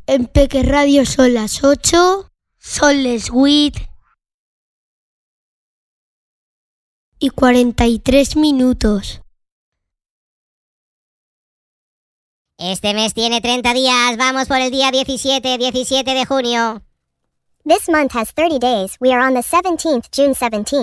En Peque Radio son las 8, son les 8 y 43 minutos. Este mes tiene 30 días. Vamos por el día 17 de junio. This month has 30 days. We are on the 17th, June 17th.